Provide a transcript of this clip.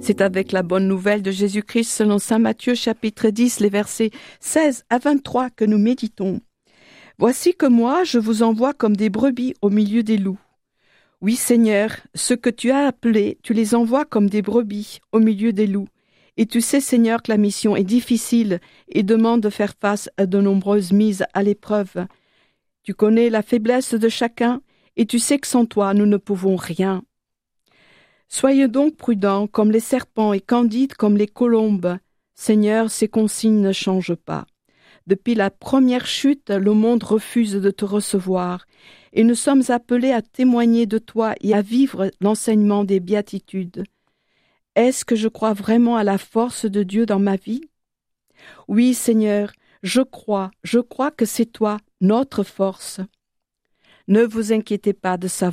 C'est avec la bonne nouvelle de Jésus-Christ selon saint Matthieu chapitre 10, les versets 16 à 23 que nous méditons. Voici que moi, je vous envoie comme des brebis au milieu des loups. Oui, Seigneur, ceux que tu as appelés, tu les envoies comme des brebis au milieu des loups. Et tu sais, Seigneur, que la mission est difficile et demande de faire face à de nombreuses mises à l'épreuve. Tu connais la faiblesse de chacun et tu sais que sans toi, nous ne pouvons rien. Soyez donc prudents comme les serpents et candides comme les colombes. Seigneur, ces consignes ne changent pas. Depuis la première chute, le monde refuse de te recevoir et nous sommes appelés à témoigner de toi et à vivre l'enseignement des béatitudes. Est-ce que je crois vraiment à la force de Dieu dans ma vie? Oui, Seigneur, je crois que c'est toi, notre force. Ne vous inquiétez pas de savoir